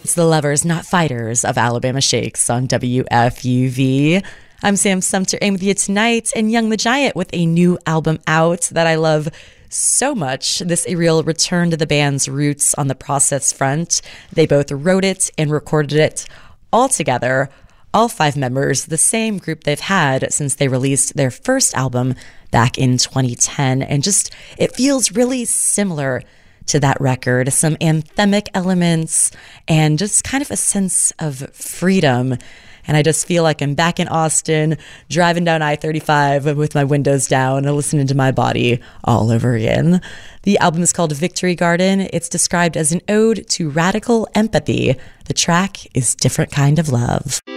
It's the Lovers, Not Fighters of Alabama Shakes on WFUV. I'm Sam Sumter in with you tonight, and Young the Giant with a new album out that I love so much. This a real return to the band's roots on the process front. They both wrote it and recorded it all together. All 5 members, the same group they've had since they released their first album back in 2010. And just, it feels really similar to that record. Some anthemic elements and just kind of a sense of freedom. And I just feel like I'm back in Austin, driving down I-35 with my windows down and listening to my body all over again. The album is called Victory Garden. It's described as an ode to radical empathy. The track is Different Kind of Love.